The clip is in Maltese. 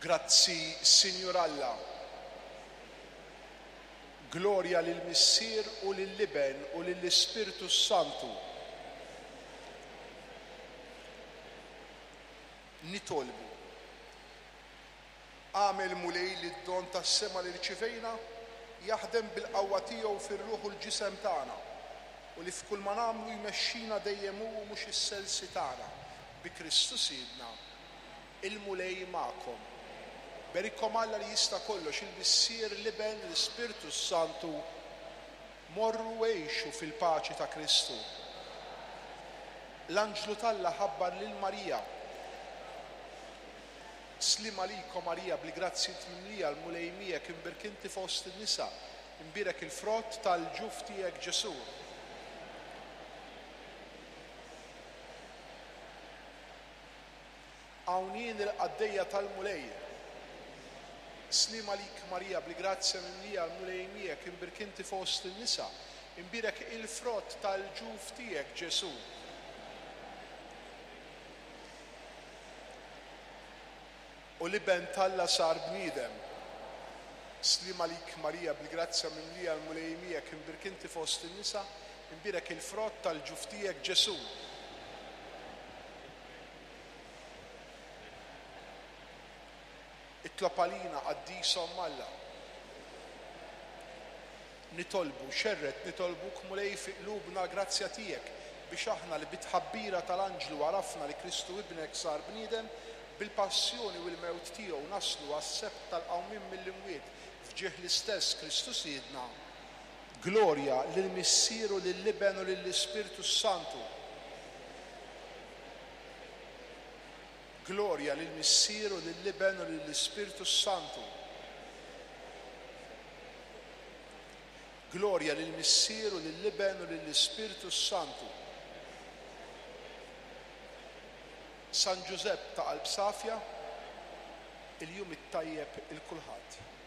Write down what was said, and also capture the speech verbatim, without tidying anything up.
Grazzi, Sinjur Alla. Glorja lil Missier u lill-Liben u lill-Ispirtu Santu. Nitolbu. Għamel mulej li d-don tas-sema li rċivejna jaħdem bil-qawwa tiegħu fir-ruħ u l-ġisem tagħna u li f'kull ma nagħmlu jmexxina dejjem hu mhux is-selsi tagħna. Bi Kristu Sidna, il-mulej magħkom. Berikom Alla li jista' kollox il-Missier Liben l-Ispirtu Santu morru għejxu fil-paċi ta' Kristu. L-Anġlu tal-Alla ħabbar lil Marija. Slim għalikom Marija bl-grazzi tmimlija l-mulej miegħek imbirkinti fost in-nisa, imbirek il-frott tal-ġuf tiegħek Ġesu. Hawnien il-qaddejja tal-mulej. Slim għalik Marija bl-grazzi tmimlija l-mulej miegħek imbirkinti fost in-nisa, imbirek il-frott tal-ġuf tiegħek Ġesu. U Liben tal-Alla sar bniedem. Slim għalik Marija bl-grazzja mimlija l-mulej miegħek imbirkinti fost in-nisa, imbirek il-frott tal-ġuf tiegħek Ġesu. Itlob għalina qaddishom Alla. Nitolbu, xerret nitolbuk mulej fi qlubna grazzja tiegħek biex aħna li bitħabbira tal-Anġlu għarafna li Kristu ibnek sar bniedem bil-passjoni u l-mewt tiegħu naslu għas-sebt tal-qawmien mill-imwiet fġieħ l-istess Kristu Sidna. Glorja lill-Missier u lill-Liben u lill-Ispirtu Santu. Glorja lill-Missier u lill-Liben u lill-Ispirtu Santu. Glorja lill-Missier u lill-Liben u lill-Ispirtu Santu. San Giuseppe ta' Qalb Safja, il-jum it-tajjeb il-kulħadd.